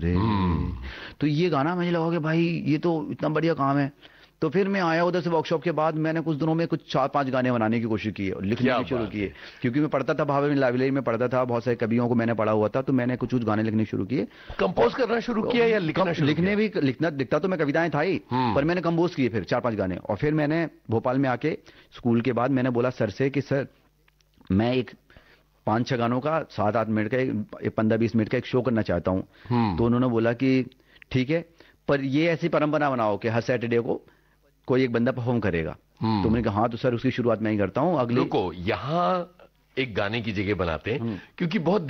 रे। तो ये गाना मुझे लगा कि भाई ये तो इतना बढ़िया काम है। तो फिर मैं आया उधर से वर्कशॉप के बाद, मैंने कुछ दिनों में कुछ 4-5 गाने बनाने की कोशिश की और लिखने क्या भी शुरू बात किए। है। क्योंकि मैं पढ़ता था भावे में, लाइब्रेरी में पढ़ता था, बहुत सारे कवियों को मैंने पढ़ा हुआ था, तो मैंने कुछ गाने लिखने शुरू किए। कंपोज करना शुरू किया या लिखना शुरू लिखने किया? भी, लिखता तो मैं कविताएं था ही, पर मैंने कंपोज किए फिर 4-5 गाने। और फिर मैंने भोपाल में आके स्कूल के बाद मैंने बोला सर से कि सर मैं एक 5-6 गानों का 7-8 मिनट का, 15-20 मिनट का एक शो करना चाहता हूँ। तो उन्होंने बोला कि ठीक है, पर ये ऐसी परंपरा बनाओ कि हर सैटरडे को कोई एक बंदा परफॉर्म करेगा। तो मैंने कहा हाँ तो सर उसकी शुरुआत मैं ही करता हूँ। अगले रुको, यहाँ एक गाने की जगह बनाते हैं, क्योंकि बहुत